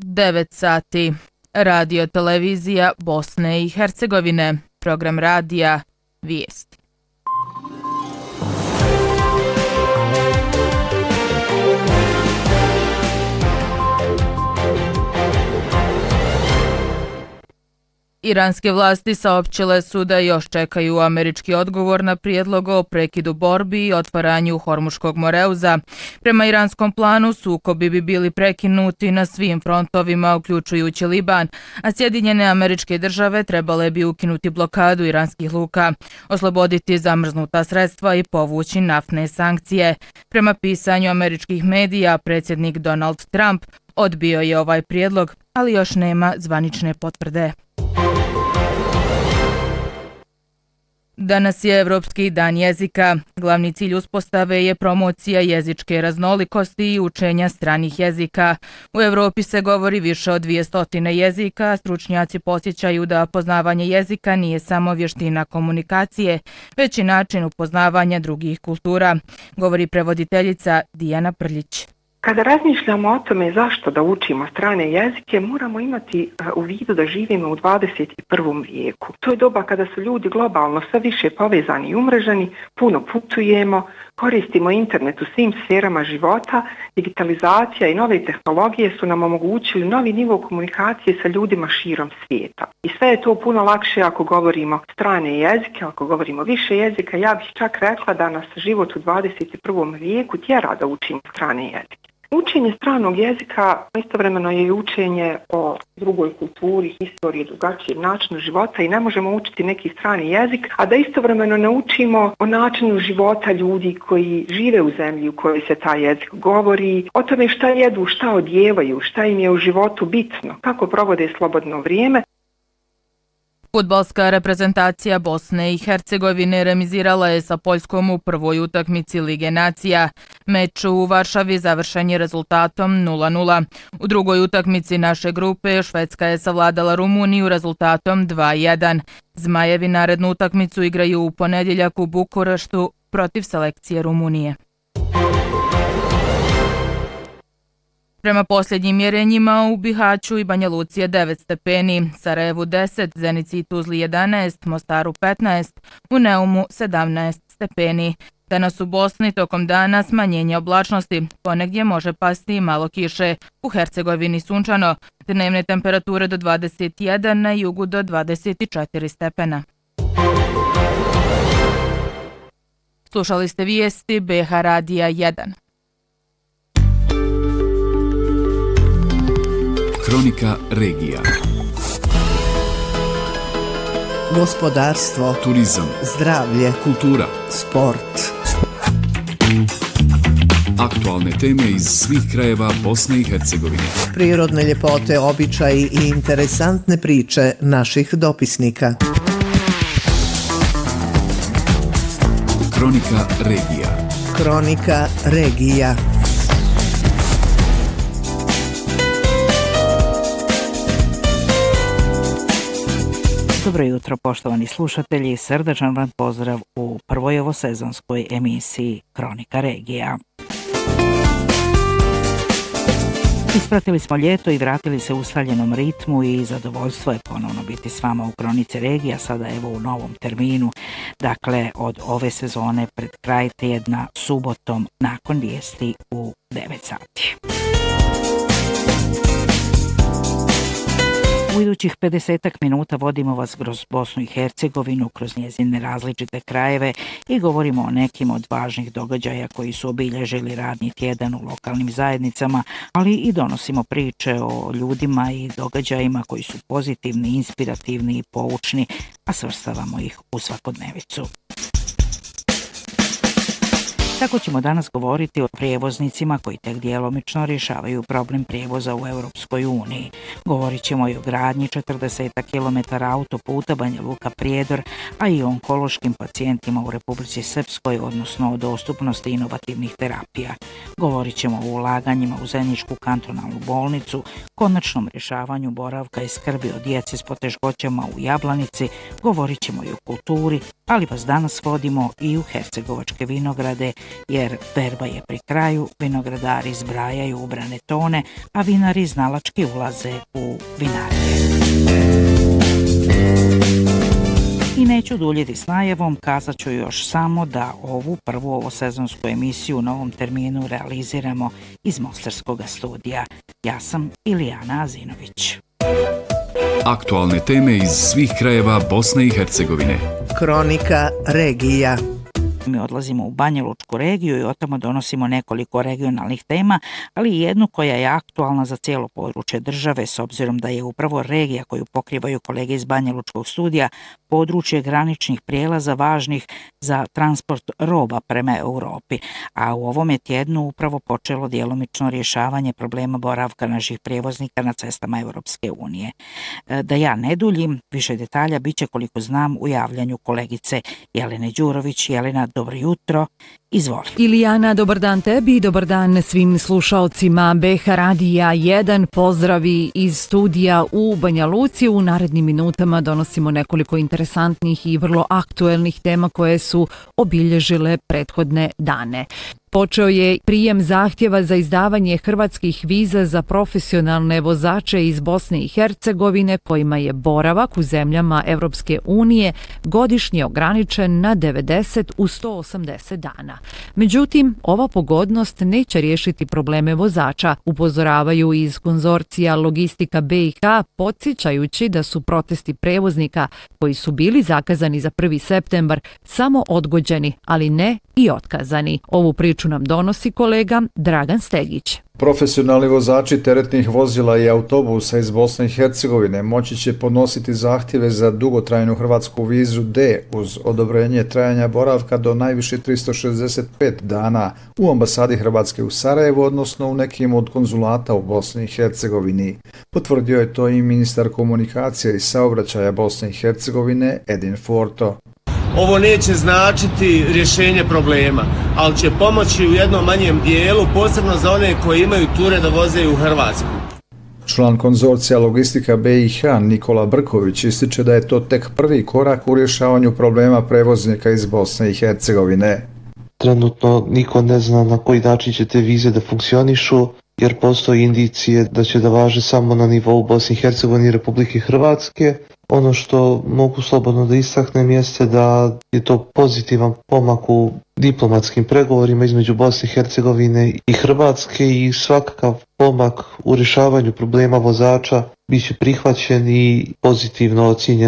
9 sati. Radio televizija Bosne i Hercegovine. Program radija Vijesti. Iranske vlasti saopćile su da još čekaju američki odgovor na prijedlog o prekidu borbi i otvaranju Hormuškog moreuza. Prema iranskom planu sukobi bi bili prekinuti na svim frontovima, uključujući Liban, a Sjedinjene Američke Države trebale bi ukinuti blokadu iranskih luka, osloboditi zamrznuta sredstva i povući naftne sankcije. Prema pisanju američkih medija, predsjednik Donald Trump odbio je ovaj prijedlog, ali još nema zvanične potvrde. Danas je Evropski dan jezika. Glavni cilj uspostave je promocija jezičke raznolikosti i učenja stranih jezika. U Evropi se govori više od 200 jezika, stručnjaci podsjećaju da poznavanje jezika nije samo vještina komunikacije, već i način upoznavanja drugih kultura, govori prevoditeljica Dijana Prljić. Kada razmišljamo o tome zašto da učimo strane jezike, moramo imati u vidu da živimo u 21. vijeku. To je doba kada su ljudi globalno sve više povezani i umreženi, puno putujemo, koristimo internet u svim sferama života, digitalizacija i nove tehnologije su nam omogućili novi nivo komunikacije sa ljudima širom svijeta. I sve je to puno lakše ako govorimo strane jezike, ako govorimo više jezika. Ja bih čak rekla da nas život u 21. vijeku tjera da učimo strane jezike. Učenje stranog jezika istovremeno je i učenje o drugoj kulturi, historiji, drugačijem načinu života i ne možemo učiti neki strani jezik, a da istovremeno ne učimo o načinu života ljudi koji žive u zemlji u kojoj se taj jezik govori, o tome šta jedu, šta odjevaju, šta im je u životu bitno, kako provode slobodno vrijeme. Fudbalska reprezentacija Bosne i Hercegovine remizirala je sa Poljskom u prvoj utakmici Lige nacija. Meč u Varšavi završen je rezultatom 0:0. U drugoj utakmici naše grupe Švedska je savladala Rumuniju rezultatom 2:1. Zmajevi narednu utakmicu igraju u ponedjeljak u Bukureštu protiv selekcije Rumunije. Prema posljednjim mjerenjima u Bihaću i Banja Luci je 9 stepeni, Sarajevu 10, Zenici i Tuzli 11, Mostaru 15, u Neumu 17 stepeni. Danas u Bosni tokom dana smanjenje oblačnosti, ponegdje može pasti i malo kiše, u Hercegovini sunčano, dnevne temperature do 21, na jugu do 24 stepena. Slušali ste vijesti BH Radija 1. Kronika regija. Gospodarstvo, turizam, zdravlje, kultura, sport. Aktualne teme iz svih krajeva Bosne i Hercegovine. Prirodne ljepote, običaji i interesantne priče naših dopisnika. Kronika regija. Kronika regija. Dobro jutro, poštovani slušatelji, srdačan vam pozdrav u prvoj ovosezonskoj emisiji Kronika regija. Ispratili smo ljeto i vratili se ustaljenom ritmu i zadovoljstvo je ponovno biti s vama u Kronici regija, sada evo u novom terminu, dakle od ove sezone pred kraj tjedna subotom nakon vijesti u 9 sati. U idućih 50 minuta vodimo vas kroz Bosnu i Hercegovinu, kroz njezine različite krajeve i govorimo o nekim od važnih događaja koji su obilježili radni tjedan u lokalnim zajednicama, ali i donosimo priče o ljudima i događajima koji su pozitivni, inspirativni i poučni, a svrstavamo ih u svakodnevicu. Tako ćemo danas govoriti o prijevoznicima koji tek djelomično rješavaju problem prijevoza u Europskoj uniji. Govorit ćemo i o gradnji 40 km autoputa Banja Luka Prijedor, a i o onkološkim pacijentima u Republici Srpskoj, odnosno o dostupnosti inovativnih terapija. Govorit ćemo o ulaganjima u Zeničku kantonalnu bolnicu, konačnom rješavanju boravka i skrbi o djeci s poteškoćama u Jablanici, govorit ćemo i o kulturi, ali vas danas vodimo i u hercegovačke vinograde, jer berba je pri kraju, vinogradari zbrajaju ubrane tone, a vinari znalački ulaze u vinarije. I neću duljiti s najavom, kazat ću još samo da ovu prvu ovosezonsku emisiju u novom terminu realiziramo iz Mostarskog studija. Ja sam Ilijana Azinović. Aktualne teme iz svih krajeva Bosne i Hercegovine. Kronika regija. Mi odlazimo u Banja Lučku regiju i od tamo donosimo nekoliko regionalnih tema, ali i jednu koja je aktualna za cijelo područje države, s obzirom da je upravo regija koju pokrivaju kolege iz Banja Lučkog studija područje graničnih prijelaza važnih za transport roba prema Europi. A u ovom je tjednu upravo počelo djelomično rješavanje problema boravka naših prijevoznika na cestama Europske unije. Da ja ne duljim, više detalja bit će koliko znam u javljanju kolegice Jelene Đurović. Jelena, dobro jutro, izvoli. Ilijana, dobar dan tebi i dobar dan svim slušaocima BH Radija 1. Pozdravi iz studija u Banja Luci. U narednim minutama donosimo nekoliko interesantnih i vrlo aktuelnih tema koje su obilježile prethodne dane. Počeo je prijem zahtjeva za izdavanje hrvatskih viza za profesionalne vozače iz Bosne i Hercegovine kojima je boravak u zemljama Europske unije godišnje ograničen na 90 u 180 dana. Međutim, ova pogodnost neće riješiti probleme vozača, upozoravaju iz konzorcija Logistika BiH, podsjećajući da su protesti prevoznika koji su bili zakazani za 1. septembar samo odgođeni, ali ne i otkazani. Ovu priču nam donosi kolega Dragan Stegić. Profesionalni vozači teretnih vozila i autobusa iz Bosne i Hercegovine moći će podnositi zahtjeve za dugotrajnu hrvatsku vizu D uz odobrenje trajanja boravka do najviše 365 dana u ambasadi Hrvatske u Sarajevu, odnosno u nekim od konzulata u Bosni i Hercegovini. Potvrdio je to i ministar komunikacije i saobraćaja Bosne i Hercegovine Edin Forto. Ovo neće značiti rješenje problema, ali će pomoći u jednom manjem dijelu, posebno za one koji imaju ture da voze u Hrvatsku. Član konzorcija Logistika BiH Nikola Brković ističe da je to tek prvi korak u rješavanju problema prevoznika iz Bosne i Hercegovine. Trenutno niko ne zna na koji način će te vize da funkcionišu, jer postoji indicije da će da važe samo na nivou Bosne i Hercegovine i Republike Hrvatske. Ono što mogu slobodno da istaknem jeste da je to pozitivan pomak u diplomatskim pregovorima između Bosne i Hercegovine i Hrvatske i svakakav pomak u rješavanju problema vozača bit će prihvaćen i pozitivno ocijenjen